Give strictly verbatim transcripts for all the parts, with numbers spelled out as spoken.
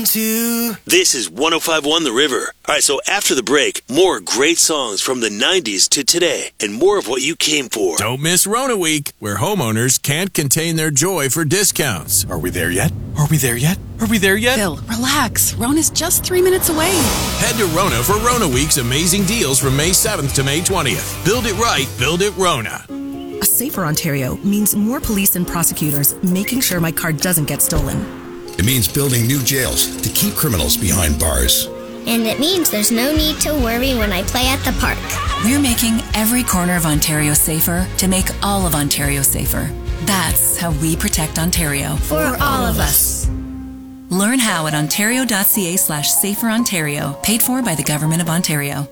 to... This is one oh five point one The River. All right, so after the break, more great songs from the nineties to today, and more of what you came for. Don't miss Rona Week, where homeowners can't contain their joy for discounts. Are we there yet? Are we there yet? Are we there yet? Phil, relax. Rona's just three minutes away. Head to Rona for Rona Week's amazing deals from May seventh to May twentieth. Build it right, build it Rona. A safer Ontario means more police and prosecutors making sure my car doesn't get stolen. It means building new jails to keep criminals behind bars. And it means there's no need to worry when I play at the park. We're making every corner of Ontario safer to make all of Ontario safer. That's how we protect Ontario. For all of us. Learn how at ontario.ca slash safer Ontario, paid for by the Government of Ontario.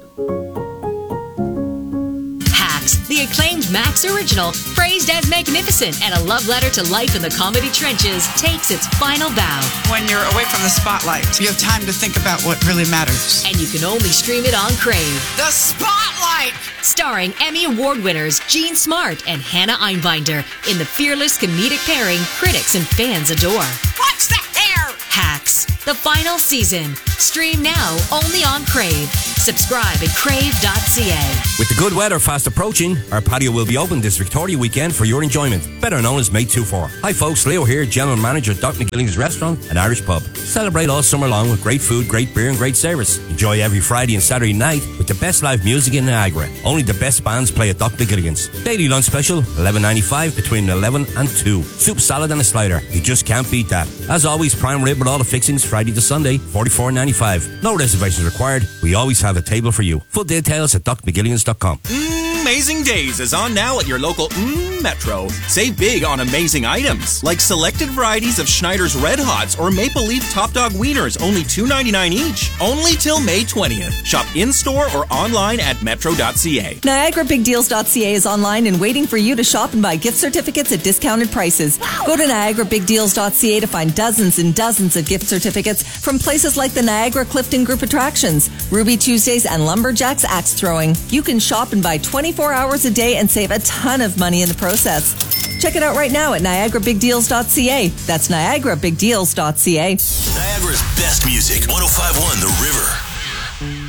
The acclaimed Max original, praised as magnificent and a love letter to life in the comedy trenches, takes its final bow. When you're away from the spotlight, you have time to think about what really matters. And you can only stream it on Crave. The Spotlight! Starring Emmy Award winners Jean Smart and Hannah Einbinder in the fearless comedic pairing critics and fans adore. What's the hair? Hacks, the final season. Stream now only on Crave. Subscribe at crave dot c a. With the good weather fast approaching, our patio will be open this Victoria weekend for your enjoyment, better known as May twenty-four. Hi folks, Leo here, General Manager at Doc McGilling's Restaurant and Irish Pub. Celebrate all summer long with great food, great beer and great service. Enjoy every Friday and Saturday night with the best live music in Niagara. Only the best bands play at Doc McGilling's. Daily lunch special, eleven ninety-five between eleven and two. Soup, salad and a slider. You just can't beat that. As always, prime rib with all the fixings Friday to Sunday, forty-four ninety-five. No reservations required. We always have a table for you. Full details at doc mcgillings dot com. Mm, Amazing Days is on now at your local mm, Metro. Save big on amazing items like selected varieties of Schneider's Red Hots or Maple Leaf Top Dog Wieners, only two ninety-nine each. Only till May twentieth. Shop in-store or online at metro dot c a. Niagara Big Deals dot c a is online and waiting for you to shop and buy gift certificates at discounted prices. Go to Niagara Big Deals dot c a to find dozens and dozens of gift certificates from places like the Niagara Clifton Group Attractions, Ruby Tuesdays, and Lumberjacks Axe Throwing. You can shop and buy twenty-four hours a day and save a ton of money in the process. Check it out right now at Niagara Big Deals dot c a. That's Niagara Big Deals dot c a. Niagara's best music, one oh five point one The River.